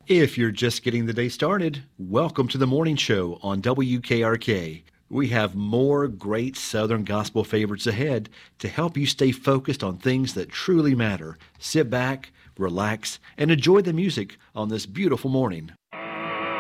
If you're just getting the day started, welcome to the morning show on WKRK. We have more great Southern gospel favorites ahead to help you stay focused on things that truly matter. Sit back, relax, and enjoy the music on this beautiful morning.